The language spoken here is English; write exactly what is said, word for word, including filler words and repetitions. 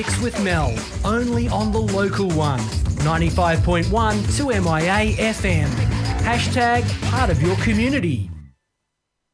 Mix with Mel, only on the local one, ninety-five point one to M I A F M. Hashtag part of your community.